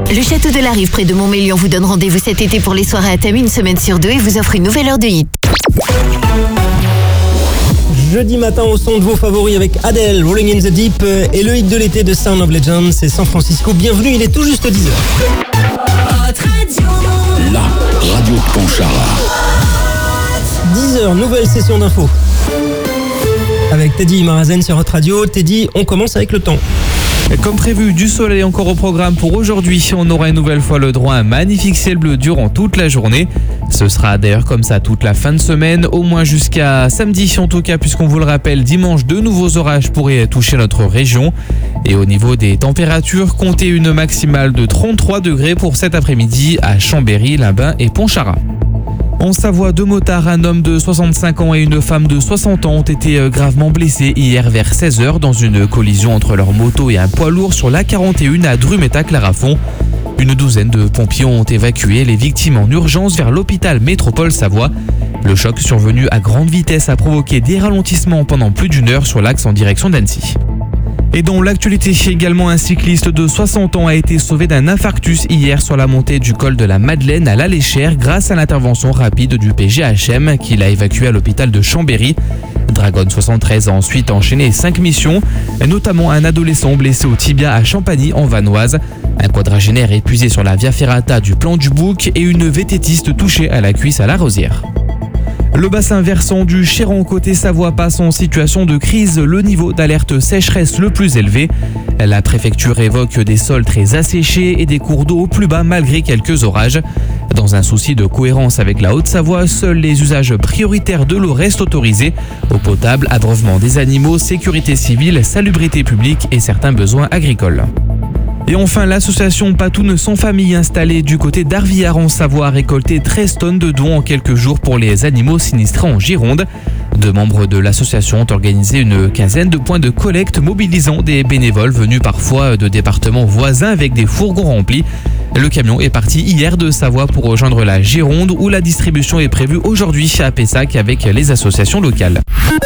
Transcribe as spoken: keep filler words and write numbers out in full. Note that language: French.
Le Château de la Rive près de Montmélian vous donne rendez-vous cet été pour les soirées à thème une semaine sur deux et vous offre une nouvelle heure de hit. Jeudi matin au son de vos favoris avec Adele, Rolling in the Deep et le hit de l'été de Sound of Legend, c'est San Francisco. Bienvenue, il est tout juste dix heures. La radio de Pontcharra. dix heures, nouvelle session d'infos. Avec Teddy Marazen sur Hot Radio. Teddy, on commence avec le temps. Comme prévu, du soleil encore au programme pour aujourd'hui. On aura une nouvelle fois le droit à un magnifique ciel bleu durant toute la journée. Ce sera d'ailleurs comme ça toute la fin de semaine, au moins jusqu'à samedi en tout cas, puisqu'on vous le rappelle, dimanche, de nouveaux orages pourraient toucher notre région. Et au niveau des températures, comptez une maximale de trente-trois degrés pour cet après-midi à Chambéry, Limbin et Pontcharra. En Savoie, deux motards, un homme de soixante-cinq ans et une femme de soixante ans ont été gravement blessés hier vers seize heures dans une collision entre leur moto et un poids lourd sur l'A quarante et un à Druméta-Clarafond. Une douzaine de pompiers ont évacué les victimes en urgence vers l'hôpital Métropole Savoie. Le choc survenu à grande vitesse a provoqué des ralentissements pendant plus d'une heure sur l'axe en direction d'Annecy. Et dans l'actualité, également un cycliste de soixante ans a été sauvé d'un infarctus hier sur la montée du col de la Madeleine à l'Aléchère grâce à l'intervention rapide du P G H M qui l'a évacué à l'hôpital de Chambéry. Dragon soixante-treize a ensuite enchaîné cinq missions, notamment un adolescent blessé au tibia à Champagny en Vanoise, un quadragénaire épuisé sur la Via Ferrata du Plan du Bouc et une vététiste touchée à la cuisse à la Rosière. Le bassin versant du Chéran côté Savoie passe en situation de crise, le niveau d'alerte sécheresse le plus élevé. La préfecture évoque des sols très asséchés et des cours d'eau plus bas malgré quelques orages. Dans un souci de cohérence avec la Haute-Savoie, seuls les usages prioritaires de l'eau restent autorisés. Eau potable, abreuvement des animaux, sécurité civile, salubrité publique et certains besoins agricoles. Et enfin, l'association Patoune sans famille installée du côté d'Arvillard en Savoie a récolté treize tonnes de dons en quelques jours pour les animaux sinistrés en Gironde. Deux membres de l'association ont organisé une quinzaine de points de collecte mobilisant des bénévoles venus parfois de départements voisins avec des fourgons remplis. Le camion est parti hier de Savoie pour rejoindre la Gironde où la distribution est prévue aujourd'hui à Pessac avec les associations locales.